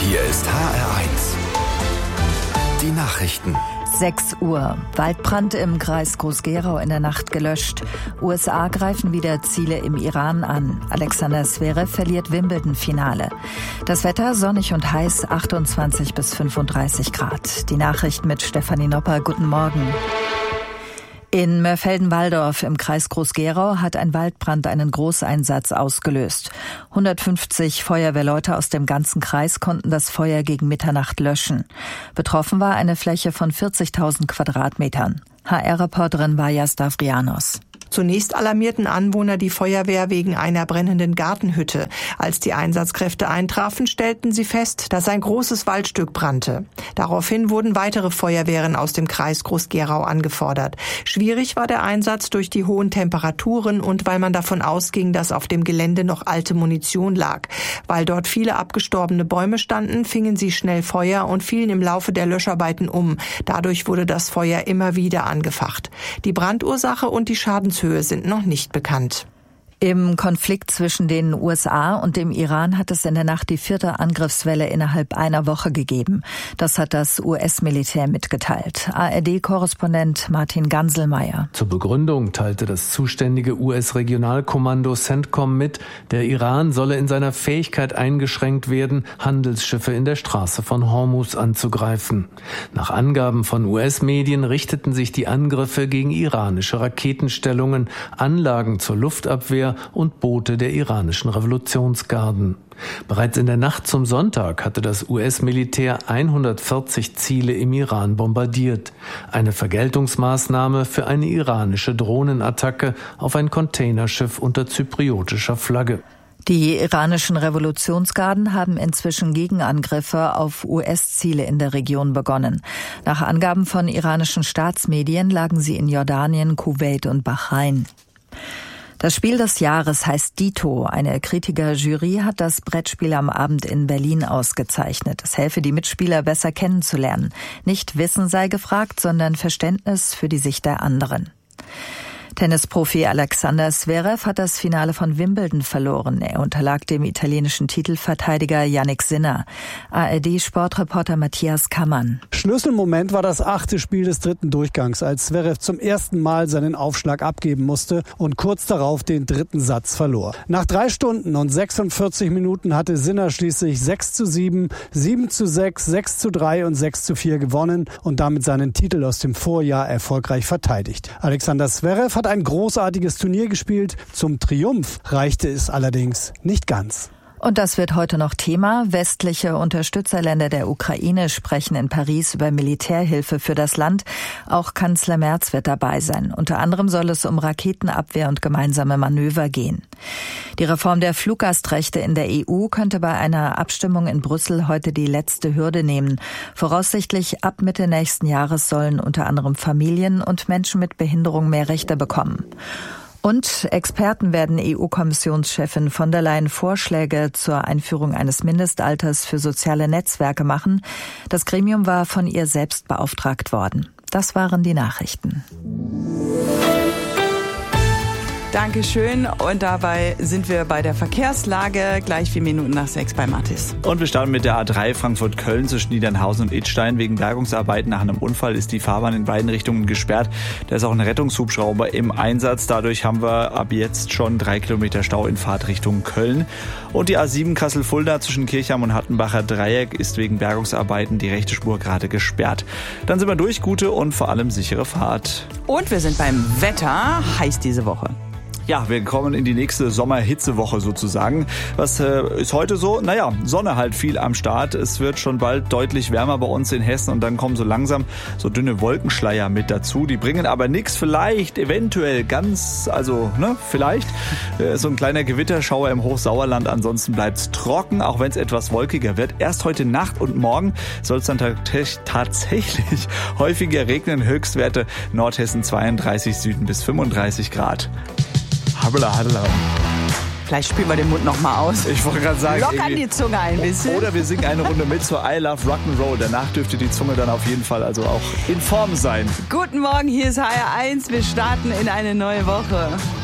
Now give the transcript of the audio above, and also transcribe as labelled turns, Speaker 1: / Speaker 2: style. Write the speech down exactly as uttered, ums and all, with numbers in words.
Speaker 1: Hier ist H R eins. Die Nachrichten.
Speaker 2: sechs Uhr. Waldbrand im Kreis Groß-Gerau in der Nacht gelöscht. U S A greifen wieder Ziele im Iran an. Alexander Zverev verliert Wimbledon-Finale. Das Wetter sonnig und heiß, achtundzwanzig bis fünfunddreißig Grad. Die Nachrichten mit Stefanie Nopper. Guten Morgen. In Mörfelden-Walldorf im Kreis Groß-Gerau hat ein Waldbrand einen Großeinsatz ausgelöst. hundertfünfzig Feuerwehrleute aus dem ganzen Kreis konnten das Feuer gegen Mitternacht löschen. Betroffen war eine Fläche von vierzigtausend Quadratmetern. H R-Reporterin Vaja Stavrianos.
Speaker 3: Zunächst alarmierten Anwohner die Feuerwehr wegen einer brennenden Gartenhütte. Als die Einsatzkräfte eintrafen, stellten sie fest, dass ein großes Waldstück brannte. Daraufhin wurden weitere Feuerwehren aus dem Kreis Groß-Gerau angefordert. Schwierig war der Einsatz durch die hohen Temperaturen und weil man davon ausging, dass auf dem Gelände noch alte Munition lag. Weil dort viele abgestorbene Bäume standen, fingen sie schnell Feuer und fielen im Laufe der Löscharbeiten um. Dadurch wurde das Feuer immer wieder angefacht. Die Brandursache und die Schadenshöhe sind noch nicht bekannt.
Speaker 2: Im Konflikt zwischen den U S A und dem Iran hat es in der Nacht die vierte Angriffswelle innerhalb einer Woche gegeben. Das hat das U S-Militär mitgeteilt. A R D-Korrespondent Martin Ganselmeier.
Speaker 4: Zur Begründung teilte das zuständige U S-Regionalkommando CENTCOM mit, der Iran solle in seiner Fähigkeit eingeschränkt werden, Handelsschiffe in der Straße von Hormuz anzugreifen. Nach Angaben von U S-Medien richteten sich die Angriffe gegen iranische Raketenstellungen, Anlagen zur Luftabwehr und Boote der iranischen Revolutionsgarden. Bereits in der Nacht zum Sonntag hatte das U S-Militär hundertvierzig Ziele im Iran bombardiert. Eine Vergeltungsmaßnahme für eine iranische Drohnenattacke auf ein Containerschiff unter zypriotischer Flagge.
Speaker 2: Die iranischen Revolutionsgarden haben inzwischen Gegenangriffe auf U S-Ziele in der Region begonnen. Nach Angaben von iranischen Staatsmedien lagen sie in Jordanien, Kuwait und Bahrain. Das Spiel des Jahres heißt Dito. Eine Kritikerjury hat das Brettspiel am Abend in Berlin ausgezeichnet. Es helfe, die Mitspieler besser kennenzulernen. Nicht Wissen sei gefragt, sondern Verständnis für die Sicht der anderen. Tennisprofi Alexander Zverev hat das Finale von Wimbledon verloren. Er unterlag dem italienischen Titelverteidiger Jannik Sinner. A R D-Sportreporter Matthias Kammann.
Speaker 5: Schlüsselmoment war das achte Spiel des dritten Durchgangs, als Zverev zum ersten Mal seinen Aufschlag abgeben musste und kurz darauf den dritten Satz verlor. Nach drei Stunden und sechsundvierzig Minuten hatte Sinner schließlich sechs zu sieben, sieben zu sechs, sechs zu drei und sechs zu vier gewonnen und damit seinen Titel aus dem Vorjahr erfolgreich verteidigt. Alexander Zverev hat ein großartiges Turnier gespielt. Zum Triumph reichte es allerdings nicht ganz.
Speaker 2: Und das wird heute noch Thema. Westliche Unterstützerländer der Ukraine sprechen in Paris über Militärhilfe für das Land. Auch Kanzler Merz wird dabei sein. Unter anderem soll es um Raketenabwehr und gemeinsame Manöver gehen. Die Reform der Fluggastrechte in der E U könnte bei einer Abstimmung in Brüssel heute die letzte Hürde nehmen. Voraussichtlich ab Mitte nächsten Jahres sollen unter anderem Familien und Menschen mit Behinderung mehr Rechte bekommen. Und Experten werden E U-Kommissionschefin von der Leyen Vorschläge zur Einführung eines Mindestalters für soziale Netzwerke machen. Das Gremium war von ihr selbst beauftragt worden. Das waren die Nachrichten.
Speaker 6: Dankeschön. Und dabei sind wir bei der Verkehrslage gleich vier Minuten nach sechs bei Mathis.
Speaker 7: Und wir starten mit der A drei Frankfurt-Köln zwischen Niedernhausen und Idstein. Wegen Bergungsarbeiten nach einem Unfall ist die Fahrbahn in beiden Richtungen gesperrt. Da ist auch ein Rettungshubschrauber im Einsatz. Dadurch haben wir ab jetzt schon drei Kilometer Stau in Fahrtrichtung Köln. Und die A sieben Kassel-Fulda zwischen Kirchheim und Hattenbacher Dreieck ist wegen Bergungsarbeiten die rechte Spur gerade gesperrt. Dann sind wir durch. Gute und vor allem sichere Fahrt.
Speaker 6: Und wir sind beim Wetter. Heiß diese Woche.
Speaker 7: Ja, wir kommen in die nächste Sommerhitzewoche sozusagen. Was äh, ist heute so? Naja, Sonne halt viel am Start. Es wird schon bald deutlich wärmer bei uns in Hessen und dann kommen so langsam so dünne Wolkenschleier mit dazu. Die bringen aber nichts. Vielleicht, eventuell, ganz, also ne, vielleicht äh, so ein kleiner Gewitterschauer im Hochsauerland. Ansonsten bleibt's trocken, auch wenn es etwas wolkiger wird. Erst heute Nacht und morgen soll es dann t- tatsächlich häufiger regnen. Höchstwerte Nordhessen zweiunddreißig, Süden bis fünfunddreißig Grad. Habla, habla.
Speaker 6: Vielleicht spülen wir den Mund noch mal aus.
Speaker 7: Ich wollte gerade sagen.
Speaker 6: Lockern die Zunge ein bisschen.
Speaker 7: Oder wir singen eine Runde mit zur I Love Rock'n'Roll. Danach dürfte die Zunge dann auf jeden Fall also auch in Form sein.
Speaker 6: Guten Morgen, hier ist H R eins. Wir starten in eine neue Woche.